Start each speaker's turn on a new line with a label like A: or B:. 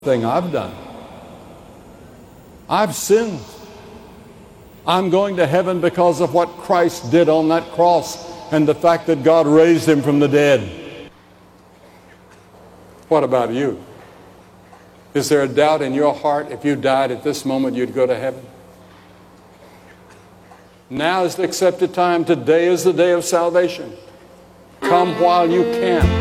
A: thing I've done. I've sinned. I'm going to heaven because of what Christ did on that cross and the fact that God raised him from the dead. What about you? Is there a doubt in your heart if you died at this moment you'd go to heaven? Now is the accepted time. Today is the day of salvation. Come while you can.